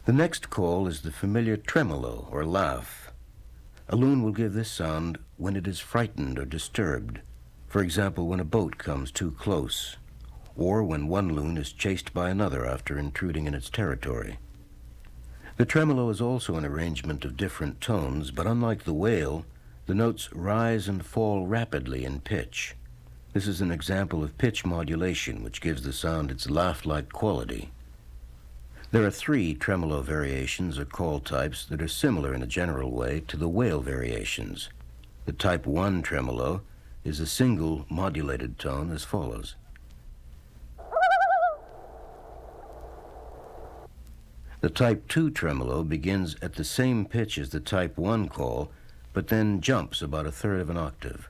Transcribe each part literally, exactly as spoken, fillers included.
The next call is the familiar tremolo or laugh. A loon will give this sound when it is frightened or disturbed. For example, when a boat comes too close, or when one loon is chased by another after intruding in its territory. The tremolo is also an arrangement of different tones, but unlike the wail, the notes rise and fall rapidly in pitch. This is an example of pitch modulation, which gives the sound its laugh-like quality. There are three tremolo variations or call types that are similar in a general way to the wail variations. The type one tremolo is a single modulated tone as follows. The type two tremolo begins at the same pitch as the type one call, but then jumps about a third of an octave.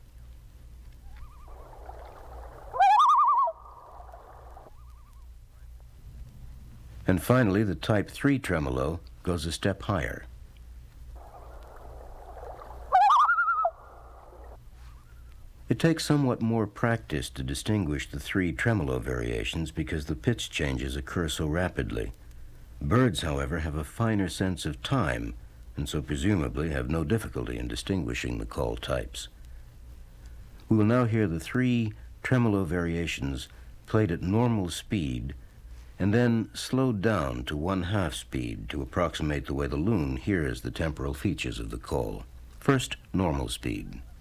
And finally, the type three tremolo goes a step higher. It takes somewhat more practice to distinguish the three tremolo variations because the pitch changes occur so rapidly. Birds, however, have a finer sense of time, and so presumably have no difficulty in distinguishing the call types. We will now hear the three tremolo variations played at normal speed and then slowed down to one-half speed to approximate the way the loon hears the temporal features of the call. First, normal speed.